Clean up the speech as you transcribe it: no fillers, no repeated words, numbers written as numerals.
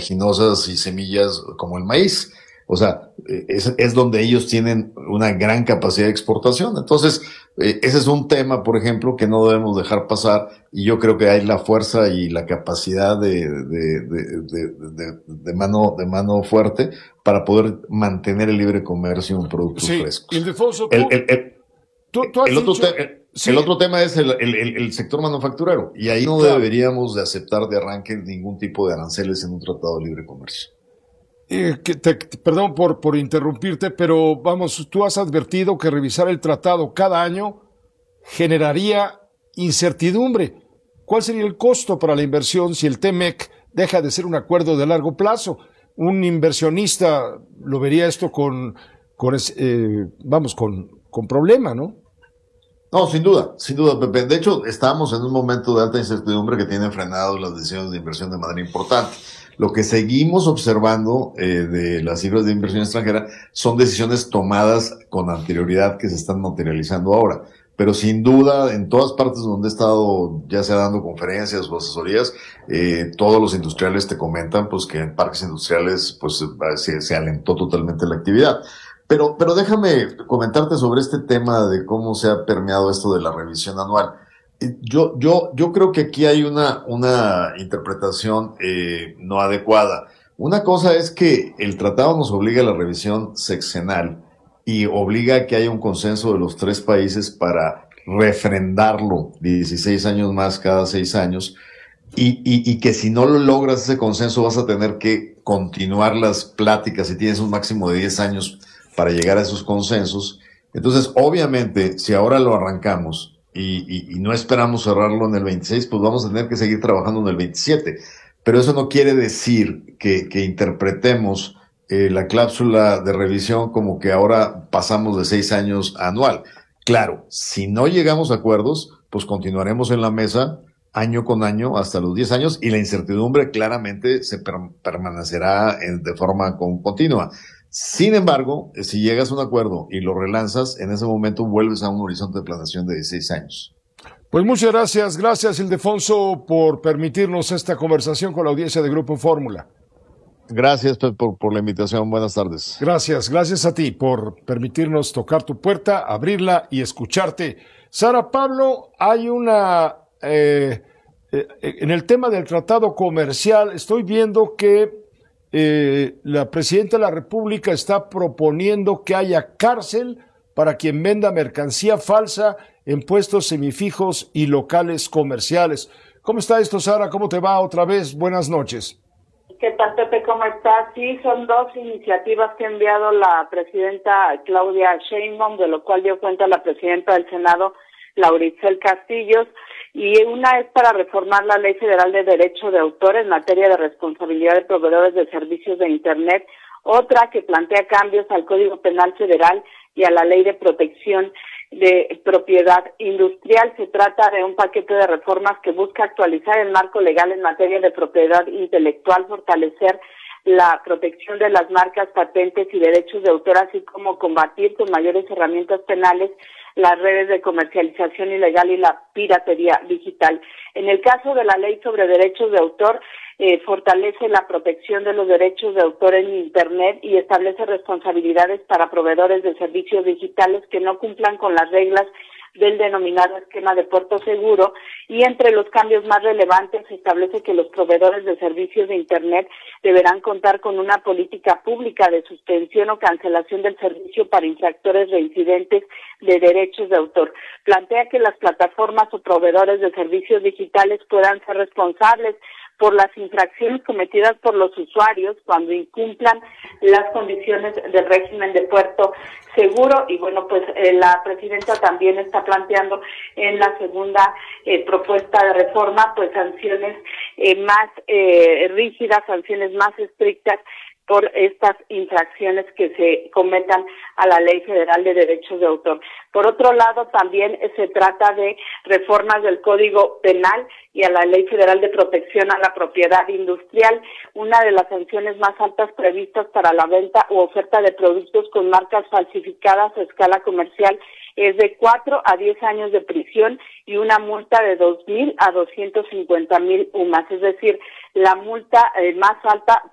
oleaginosas y semillas como el maíz. O sea, es donde ellos tienen una gran capacidad de exportación. Entonces, ese es un tema, por ejemplo, que no debemos dejar pasar, y yo creo que hay la fuerza y la capacidad de mano fuerte para poder mantener el libre comercio en productos frescos. Ildefonso, tú has dicho... El otro tema es el sector manufacturero, y ahí no deberíamos de aceptar de arranque ningún tipo de aranceles en un tratado de libre comercio. Perdón por interrumpirte, pero vamos, tú has advertido que revisar el tratado cada año generaría incertidumbre. ¿Cuál sería el costo para la inversión si el TEMEC deja de ser un acuerdo de largo plazo? Un inversionista lo vería esto con problema, ¿no? No, sin duda, Pepe. De hecho, estamos en un momento de alta incertidumbre que tiene frenado las decisiones de inversión de manera importante. Lo que seguimos observando de las cifras de inversión extranjera son decisiones tomadas con anterioridad que se están materializando ahora. Pero sin duda, en todas partes donde he estado, ya sea dando conferencias o asesorías, todos los industriales te comentan pues que en parques industriales pues se alentó totalmente la actividad. Pero déjame comentarte sobre este tema de cómo se ha permeado esto de la revisión anual. Yo creo que aquí hay una interpretación no adecuada. Una cosa es que el tratado nos obliga a la revisión sexenal y obliga a que haya un consenso de los 3 países para refrendarlo 16 años más cada 6 años, y que si no lo logras ese consenso vas a tener que continuar las pláticas y tienes un máximo de 10 años para llegar a esos consensos. Entonces, obviamente, si ahora lo arrancamos y no esperamos cerrarlo en el 26, pues vamos a tener que seguir trabajando en el 27. Pero eso no quiere decir que interpretemos la cláusula de revisión como que ahora pasamos de 6 años a anual. Claro, si no llegamos a acuerdos, pues continuaremos en la mesa año con año hasta los 10 años, y la incertidumbre claramente se permanecerá de forma continua. Sin embargo, si llegas a un acuerdo y lo relanzas, en ese momento vuelves a un horizonte de planeación de 16 años. Pues muchas gracias, Ildefonso, por permitirnos esta conversación con la audiencia de Grupo Fórmula. Gracias por la invitación. Buenas tardes. Gracias a ti por permitirnos tocar tu puerta, abrirla y escucharte. Sara, Pablo, hay en el tema del tratado comercial, estoy viendo que la Presidenta de la República está proponiendo que haya cárcel para quien venda mercancía falsa en puestos semifijos y locales comerciales. ¿Cómo está esto, Sara? ¿Cómo te va otra vez? Buenas noches. ¿Qué tal, Pepe? ¿Cómo estás? Sí, son 2 iniciativas que ha enviado la presidenta Claudia Sheinbaum, de lo cual dio cuenta la presidenta del Senado, Laura Itzel Castillos, y una es para reformar la Ley Federal de Derecho de Autor en materia de responsabilidad de proveedores de servicios de Internet, otra que plantea cambios al Código Penal Federal y a la Ley de Protección de Propiedad Industrial. Se trata de un paquete de reformas que busca actualizar el marco legal en materia de propiedad intelectual, fortalecer la protección de las marcas, patentes y derechos de autor, así como combatir con mayores herramientas penales las redes de comercialización ilegal y la piratería digital. En el caso de la ley sobre derechos de autor, fortalece la protección de los derechos de autor en Internet y establece responsabilidades para proveedores de servicios digitales que no cumplan con las reglas del denominado esquema de puerto seguro, y entre los cambios más relevantes se establece que los proveedores de servicios de Internet deberán contar con una política pública de suspensión o cancelación del servicio para infractores reincidentes de derechos de autor. Plantea que las plataformas o proveedores de servicios digitales puedan ser responsables por las infracciones cometidas por los usuarios cuando incumplan las condiciones del régimen de puerto seguro. Y bueno, pues la presidenta también está planteando en la segunda propuesta de reforma pues sanciones más rígidas, sanciones más estrictas por estas infracciones que se cometan a la Ley Federal de Derechos de Autor. Por otro lado, también se trata de reformas del Código Penal y a la Ley Federal de Protección a la Propiedad Industrial. Una de las sanciones más altas previstas para la venta u oferta de productos con marcas falsificadas a escala comercial es de 4 a 10 años de prisión y una multa de 2,000 a 250,000 UMAS, es decir, la multa más alta